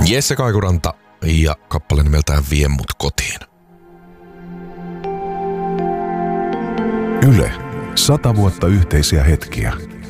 Jesse Kaikuranta ja kappale nimeltään Vie mut kotiin. Yle. 100 vuotta yhteisiä hetkiä.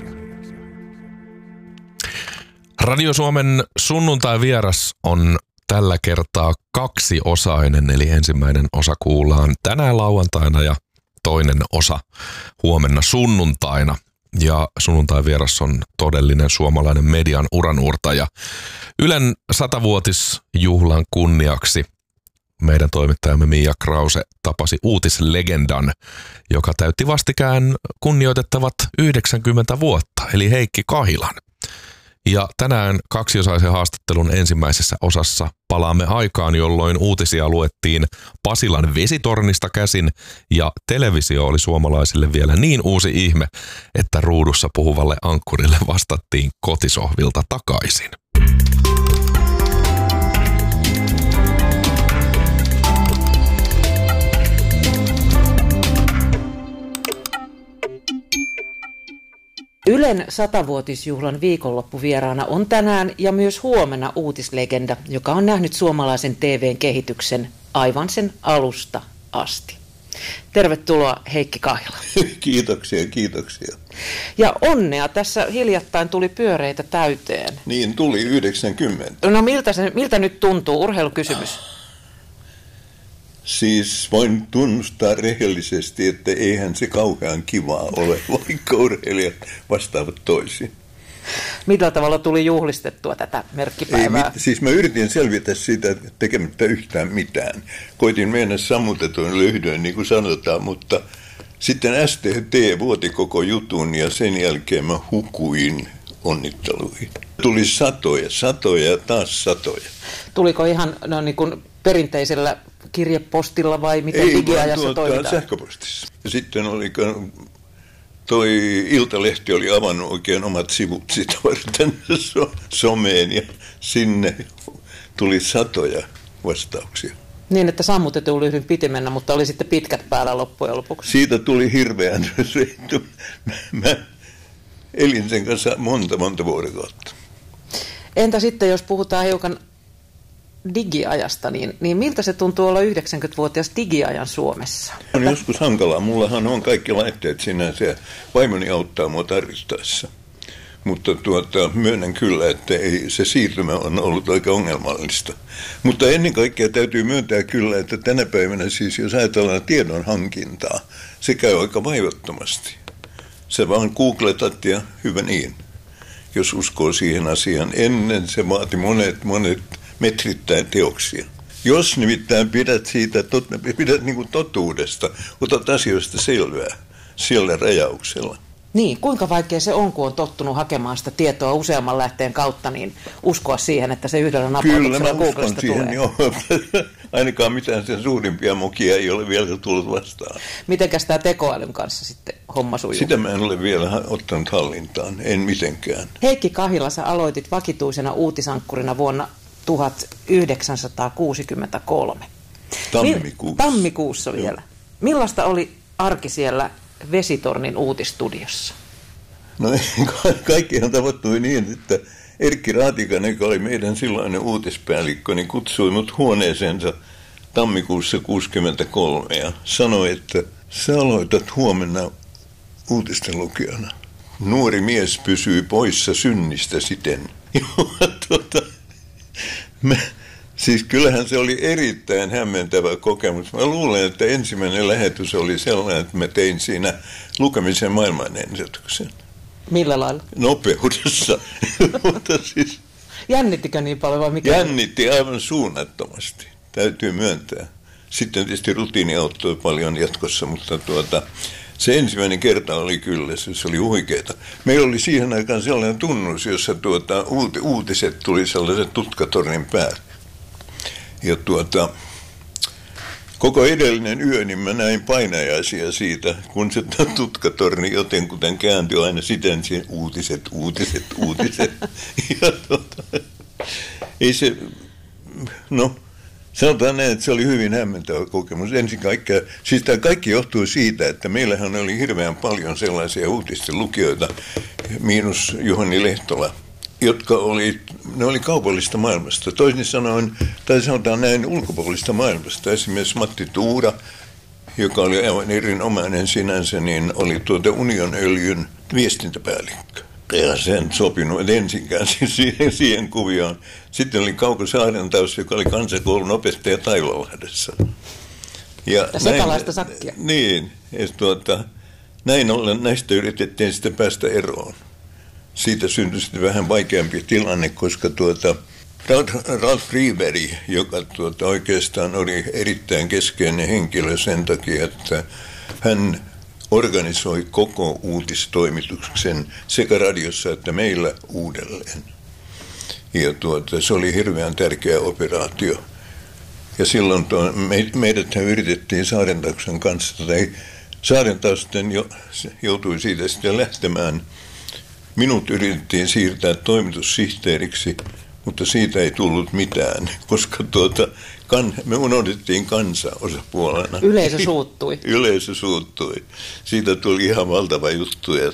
Radio Suomen sunnuntai-vieras on tällä kertaa kaksiosainen, eli ensimmäinen osa kuullaan tänään lauantaina ja toinen osa huomenna sunnuntaina. Ja sunnuntai-vieras on todellinen suomalainen median uranuurtaja. Ylen 100-vuotisjuhlan kunniaksi meidän toimittajamme Mia Krause tapasi uutislegendan, joka täytti vastikään kunnioitettavat 90 vuotta, eli Heikki Kahilan. Ja tänään kaksiosaisen haastattelun ensimmäisessä osassa palaamme aikaan, jolloin uutisia luettiin Pasilan vesitornista käsin ja televisio oli suomalaisille vielä niin uusi ihme, että ruudussa puhuvalle ankkurille vastattiin kotisohvilta takaisin. Ylen 100-vuotisjuhlan viikonloppuvieraana on tänään ja myös huomenna uutislegenda, joka on nähnyt suomalaisen TV:n kehityksen aivan sen alusta asti. Tervetuloa Heikki Kahila. Kiitoksia. Ja onnea, tässä hiljattain tuli pyöreitä täyteen. Niin, tuli 90. No miltä nyt tuntuu? Urheilukysymys. Siis voin tunnustaa rehellisesti, että eihän se kauhean kivaa ole, vaikka urheilijat vastaavat toisiin. Millä tavalla tuli juhlistettua tätä merkkipäivää? Siis mä yritin selvitä sitä tekemättä yhtään mitään. Koitin mennä sammutetuin löydöin, niin kuin sanotaan, mutta sitten STT vuoti koko jutun ja sen jälkeen mä hukuin onnitteluihin. Tuli satoja ja taas satoja. Tuliko ihan niin kuin perinteisellä kirjepostilla vai miten digiajassa toimitaan? Sähköpostissa. Ja sitten oli toi Iltalehti oli avannut oikein omat sivut sitä varten someen ja sinne tuli satoja vastauksia. Niin, että sammutetun lyhdyn piti mennä, mutta oli sitten pitkät päällä loppujen lopuksi. Siitä tuli hirveän reittu. Mä elin sen kanssa monta vuorokautta. Entä sitten, jos puhutaan hiukan digiajasta, niin miltä se tuntuu olla 90-vuotias digiajan Suomessa? On joskus hankalaa. Mullahan on kaikki laitteet sinänsä ja vaimoni auttaa mua tarvittaessa. Mutta myönnän kyllä, että se siirtymä on ollut aika ongelmallista. Mutta ennen kaikkea täytyy myöntää kyllä, että tänä päivänä siis jos ajatellaan tiedon hankintaa, se käy aika vaivattomasti. Se vaan googletat ja hyvä niin, jos uskoo siihen asiaan. Ennen se vaati monet metrittäin teoksia. Jos nimittäin pidät niin kuin totuudesta, otat asioista selvää sillä rajauksella. Niin, kuinka vaikea se on, kun on tottunut hakemaan sitä tietoa useamman lähteen kautta, niin uskoa siihen, että se yhdellä napautuksella Googlesta tulee? Kyllä, mä uskon siihen, joo. Ainakaan mitään sen suurimpia mokia ei ole vielä tullut vastaan. Mitenkäs tämä tekoälyn kanssa sitten homma sujuu? Sitä mä en ole vielä ottanut hallintaan, en mitenkään. Heikki Kahila, sä aloitit vakituisena uutisankkurina vuonna 1963. Tammikuussa vielä. Joo. Millaista oli arki siellä Vesitornin uutistudiossa? No kaikkihan tapahtui niin, että Erkki Raatikainen, joka oli meidän silloinen uutispäällikkö, niin kutsui mut huoneeseensa tammikuussa 1963 ja sanoi, että sä aloitat huomenna uutisten lukijana. Nuori mies pysyy poissa synnistä siten. Siis kyllähän se oli erittäin hämmentävä kokemus. Mä luulen, että ensimmäinen lähetys oli sellainen, että mä tein siinä lukemisen maailmanennätyksen. Millä lailla? Nopeudessa. Mutta siis, jännittikö niin paljon vai mikä? Jännitti aivan suunnattomasti, täytyy myöntää. Sitten tietysti rutiini auttoi paljon jatkossa, mutta se ensimmäinen kerta oli kyllä, se oli huikeeta. Meillä oli siihen aikaan sellainen tunnus, jossa uutiset tuli sellaisen tutkatornin päälle. Ja koko edellinen yö, niin mä näin painajaisia siitä, kun se tutkatorni jotenkuten kääntyi aina siten siihen uutiset. Ja ei se, sanotaan näin, että se oli hyvin hämmentävä kokemus. Ensin kaikkea, siis tämä kaikki johtuu siitä, että meillähän oli hirveän paljon sellaisia uutisten lukijoita, miinus Juhani Lehtola, ne oli kaupallista maailmasta. Toisin sanoen, tai sanotaan näin, ulkopuolista maailmasta. Esimerkiksi Matti Tuura, joka oli aivan erinomainen sinänsä, niin oli Union Öljyn viestintäpäällikkö. Ja sen sopinut ensinkään siihen kuvioon. Sitten oli Kauko Saarentaus, joka oli kansakoulun opettaja Taivalahdessa. Ja sekalaista sakkia. Niin, näin ollen näistä yritettiin sitten päästä eroon. Siitä syntyi sitten vähän vaikeampi tilanne, koska Ralf Friberg, joka oikeastaan oli erittäin keskeinen henkilö sen takia, että hän organisoi koko uutistoimituksen sekä radiossa että meillä uudelleen. Ja se oli hirveän tärkeä operaatio. Ja silloin meidät yritettiin Saarentauksen kanssa, tai Saarentaus sitten joutui siitä sitten lähtemään. Minut yritettiin siirtää toimitussihteeriksi, mutta siitä ei tullut mitään, koska me unohdettiin kansa osapuolena. Yleisö suuttui. Yleisö suuttui. Siitä tuli ihan valtava juttu. Ja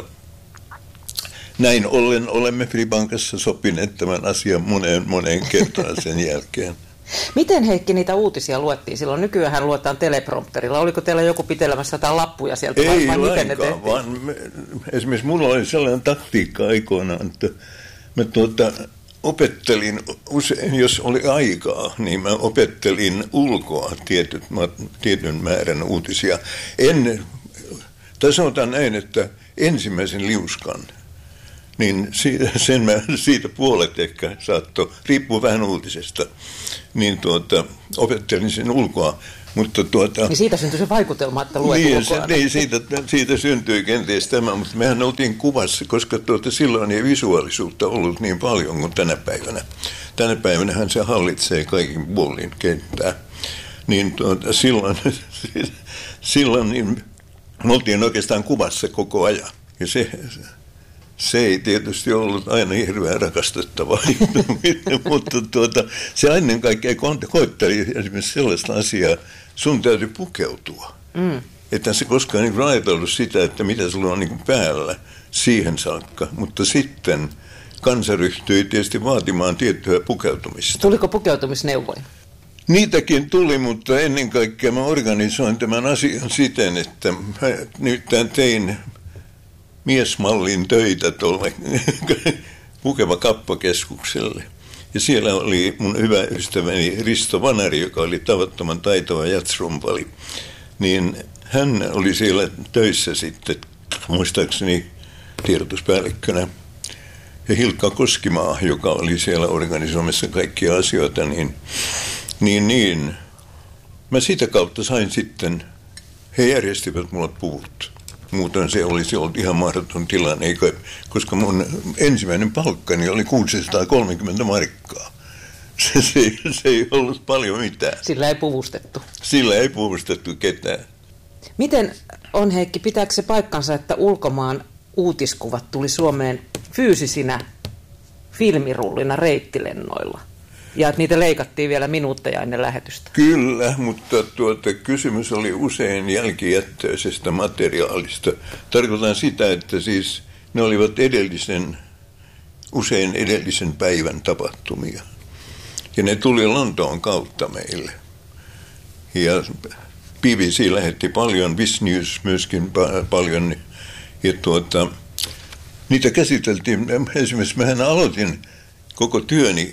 näin ollen olemme Fribankassa sopineet tämän asian moneen kertaan sen jälkeen. Miten, Heikki, niitä uutisia luettiin silloin? Nykyään luetaan teleprompterilla. Oliko teillä joku pitelemässä jotain lappuja sieltä? Ei lainkaan, vaan esimerkiksi mulla oli sellainen taktiikka aikoinaan, että mä opettelin usein, jos oli aikaa, niin mä opettelin ulkoa tietyn määrän uutisia. Sanotaan näin, että ensimmäisen liuskan, niin siitä puolet ehkä saattoi, riippuu vähän uutisesta, niin opettelin sen ulkoa. Mutta niin siitä syntyi se vaikutelma, että luet ulkoa. Niin, siitä syntyi kenties tämä, mutta mehän oltiin kuvassa, koska silloin ei visuaalisuutta ollut niin paljon kuin tänä päivänä. Tänä päivänähän se hallitsee kaikin puolin kenttää. Niin silloin niin me oltiin oikeastaan kuvassa koko ajan. Ja se ei tietysti ollut aina hirveän rakastettavaa, mutta se ennen kaikkea koetteli esimerkiksi sellaista asiaa, sun täytyy pukeutua. Että se koskaan niin ajatellut sitä, että mitä sulla on niin päällä siihen saakka, mutta sitten kansa ryhtyi tietysti vaatimaan tiettyä pukeutumista. Tuliko pukeutumisneuvoja? Niitäkin tuli, mutta ennen kaikkea mä organisoin tämän asian siten, että nyt tein miesmallin töitä tuolle Pukeva Kappakeskukselle. Ja siellä oli mun hyvä ystäväni Risto Vanari, joka oli tavattoman taitava jatsrumpali. Niin hän oli siellä töissä sitten, muistaakseni tiedotuspäällikkönä. Ja Hilkka Koskimaa, joka oli siellä organisoimassa kaikkia asioita, niin mä sitä kautta sain sitten, he järjestivät mulle puvut. Muuten se olisi ollut ihan mahdoton tilanne, koska mun ensimmäinen palkkani oli 630 markkaa. Se ei ollut paljon mitään. Sillä ei puvustettu. Sillä ei puvustettu ketään. Miten on, Heikki, pitääkö se paikkansa, että ulkomaan uutiskuvat tuli Suomeen fyysisinä filmirullina reittilennoilla? Ja että niitä leikattiin vielä minuutteja ennen lähetystä. Kyllä, mutta kysymys oli usein jälkijättöisestä materiaalista. Tarkoitan sitä, että siis ne olivat usein edellisen päivän tapahtumia. Ja ne tuli Lontoon kautta meille. Ja BBC lähetti paljon, Viz News myöskin paljon. Ja niitä käsiteltiin, esimerkiksi mähän aloitin koko työni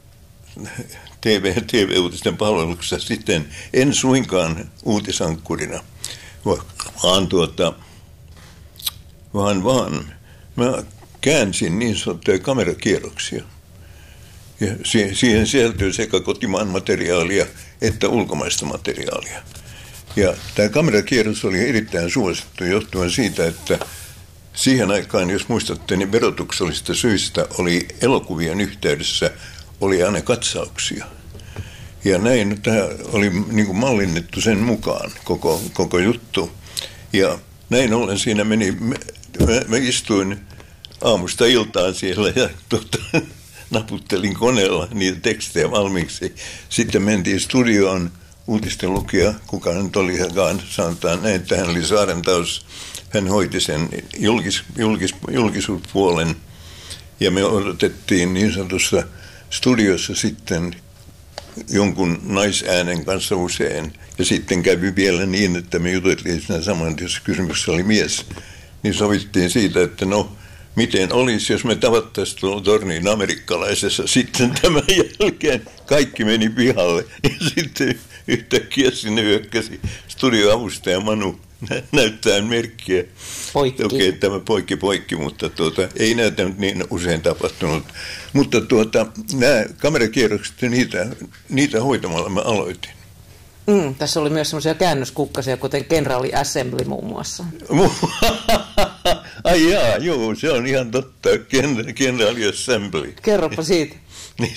TV-uutisten palveluksessa sitten en suinkaan uutisankkurina, vaan mä käänsin niin sanottuja kamerakierroksia. Ja siihen sisältyy sekä kotimaan materiaalia että ulkomaista materiaalia. Ja tämä kamerakierros oli erittäin suosittu johtuen siitä, että siihen aikaan, jos muistatte, niin verotuksellisista syistä oli elokuvien yhteydessä oli aina katsauksia. Ja näin tämä oli niin kuin mallinnettu sen mukaan koko juttu. Ja näin ollen siinä meni, mä istuin aamusta iltaan siellä ja naputtelin koneella niitä tekstejä valmiiksi. Sitten mentiin studioon uutisten lukija, kuka nyt olikaan, sanotaan näin, että hän oli Saarentaus. Hän hoiti sen julkisuuspuolen. Ja me odotettiin niin sanotussa studiossa sitten jonkun naisäänen kanssa usein. Ja sitten kävi vielä niin, että me juteltiin siinä saman, jos kysymyksessä oli mies. Niin sovittiin siitä, että no, miten olisi, jos me tavattaisiin tuolla torniin amerikkalaisessa. Sitten tämän jälkeen kaikki meni pihalle. Ja sitten yhtäkkiä sinne hyökkäsi studioavustaja Manu näyttää merkkiä. Poikki. Okei, tämä poikki, mutta ei näitä nyt niin usein tapahtunut. Mutta nämä kamerakierrokset, niitä hoitamalla mä aloitin. Tässä oli myös semmoisia käännöskukkasia, kuten Kenraali Assembly muun muassa. Ai jaa, joo, se on ihan totta, Kenraali Assembly. Kerropa siitä. Niin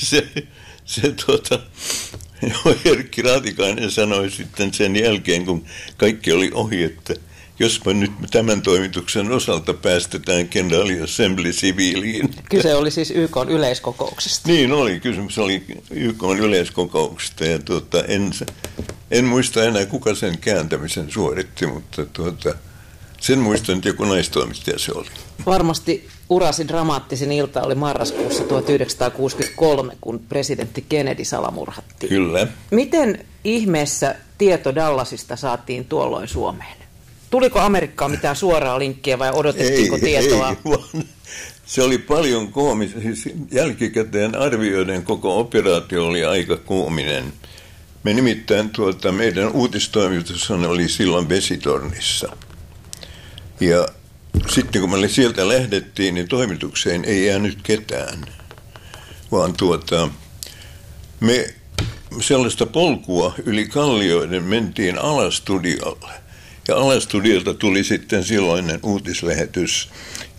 Erkki Raatikainen sanoi sitten sen jälkeen, kun kaikki oli ohi, että jospa nyt tämän toimituksen osalta päästetään Kenraali Assembly siviiliin. Kyse oli siis YK:n yleiskokouksesta. Niin oli, kysymys oli YK:n yleiskokouksesta ja en muista enää kuka sen kääntämisen suoritti, mutta sen muistan, että joku naistoimittaja se oli. Varmasti urasi dramaattisin ilta oli marraskuussa 1963, kun presidentti Kennedy salamurhattiin. Kyllä. Miten ihmeessä tieto Dallasista saatiin tuolloin Suomeen? Tuliko Amerikkaan mitään suoraa linkkiä vai odotettiinko tietoa? Ei, vaan se oli paljon koomista. Siis jälkikäteen arvioiden koko operaatio oli aika koominen. Me nimittäin meidän uutistoimitus oli silloin Vesitornissa. Ja sitten kun me sieltä lähdettiin, niin toimitukseen ei jäänyt ketään, vaan me sellaista polkua yli kallioiden mentiin alastudiolle. Ja alastudiolta tuli sitten silloinen uutislähetys.